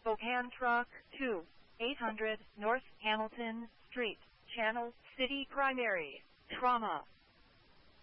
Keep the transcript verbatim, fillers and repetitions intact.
Spokane Truck two, eight hundred North Hamilton Street, Channel City Primary, Trauma.